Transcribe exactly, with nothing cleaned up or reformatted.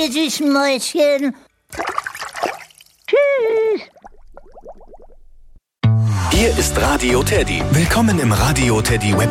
ihr süßen Mäuschen. Tschüss. Hier ist Radio Teddy. Willkommen im Radio Teddy Web.